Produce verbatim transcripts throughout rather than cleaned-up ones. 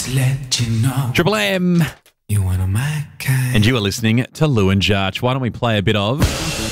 Just let you know. Triple M. You one of my kind. And you are listening to Lou and Jarch. Why don't we play a bit of...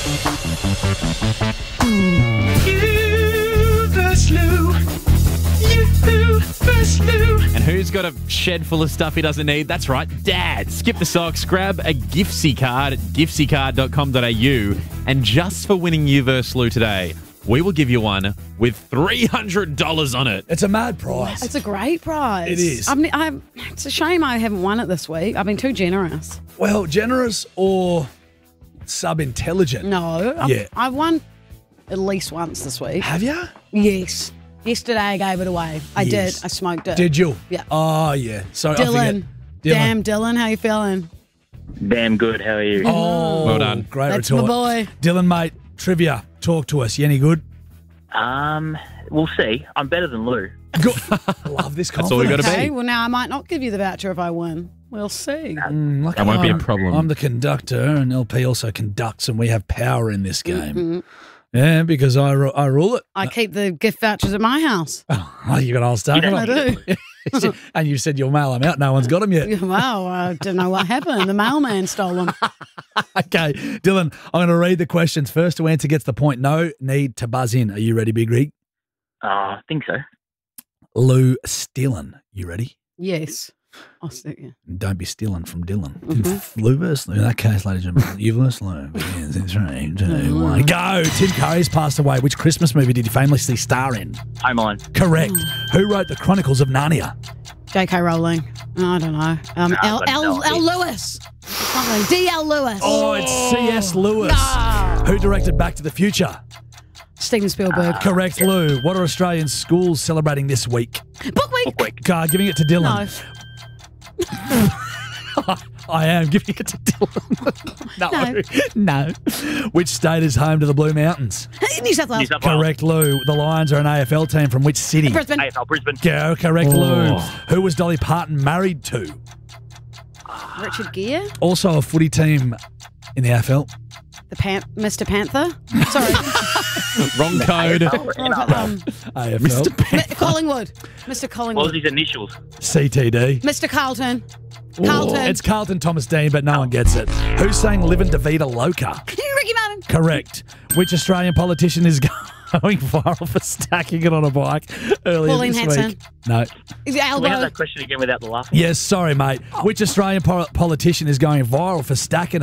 You versus Lou. You versus Lou. And who's got a shed full of stuff he doesn't need? That's right, Dad. Skip the socks, grab a Giftsy card at giftsy card dot com dot a u, and just for winning You versus Lou today, we will give you one with three hundred dollars on it. It's a mad prize. It's a great prize. It is. I'm, I'm, it's a shame I haven't won it this week. I've been too generous. Well, generous or sub-intelligent? No. I've, Yeah. I've won at least once this week. Have you? Yes. Yesterday I gave it away. I Yes. did. I smoked it. Did you? Yeah. Oh, yeah. So I Dylan. forget. Dylan. Damn, Dylan, how you feeling? Damn good. How are you? Oh, Well done. Great That's retort. my boy. Dylan, mate, trivia. Talk to us. You any good? Um, we'll see. I'm better than Lou. Good. I love this confidence. That's all we got to Okay, be. well now I might not give you the voucher if I win. We'll see. Mm, look, That won't be a I'm- problem. I'm the conductor, and L P also conducts, and we have power in this game. Mm-hmm. Yeah, because I, ru- I rule it. I keep the gift vouchers at my house. Oh, you got old stuff. You I don't- do. And you said you'll mail them out. No one's got them yet. Wow, I don't know what happened. The mailman stole them. Okay, Dylan, I'm going to read the questions. First to answer gets the point. No need to buzz in. Are you ready, Big Rig? Uh, I think so. Lou stealing. You ready? Yes. I'll see you. Don't be stealing from Dylan. Mm-hmm. Lou versus Lou. In that case, ladies and gentlemen, you versus Lou. Begins in three, two, one. Go. Tim Curry's passed away. Which Christmas movie did he famously star in? Home Alone. Correct. Mm. Who wrote the Chronicles of Narnia? J K Rowling. I don't know. Um, Nah, L, I've got L, no L idea. Lewis. Something. D L Lewis. Oh, it's C S. Lewis. No. Who directed Back to the Future? Steven Spielberg. Correct, Lou. What are Australian schools celebrating this week? Book week. Quick. Uh, giving it to No. Dylan. I am giving it to Dylan. no. No. Which state is home to the Blue Mountains? New South New Wales. South Wales. Correct, Lou. The Lions are an A F L team from which city? Brisbane. A F L Brisbane. Go, correct, Oh. Lou. Who was Dolly Parton married to? Richard Gere. Also a footy team in the A F L. The Pan- Mister Panther. Sorry. Wrong code. um, A F L. Mister Mi- Collingwood. Mister What was Collingwood. his initials? C T D. Mister Carlton. Carlton. It's Carlton Thomas Dean, but no one gets it. Who sang Livin' DeVita Loca? Ricky Martin. Correct. Which Australian politician is going viral for stacking it on a bike earlier Pauline this Hanson. week? No. Is it Can we have Albo? that question again without the laughing? Yes, sorry, mate. Which Australian po- politician is going viral for stacking